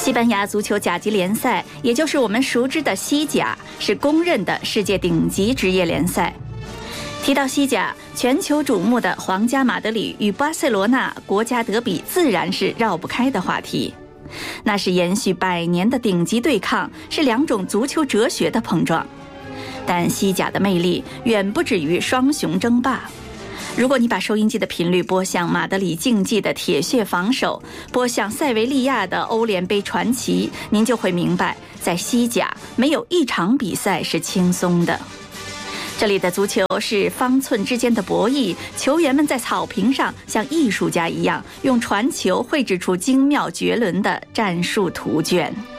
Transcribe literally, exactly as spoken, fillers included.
西班牙足球甲级联赛，也就是我们熟知的西甲，是公认的世界顶级职业联赛。提到西甲，全球瞩目的皇家马德里与巴塞罗那国家德比自然是绕不开的话题。那是延续百年的顶级对抗，是两种足球哲学的碰撞。但西甲的魅力远不止于双雄争霸。如果你把收音机的频率拨向马德里竞技的铁血防守，拨向塞维利亚的欧联杯传奇，您就会明白，在西甲没有一场比赛是轻松的。这里的足球是方寸之间的博弈，球员们在草坪上像艺术家一样，用传球绘制出精妙绝伦的战术图卷。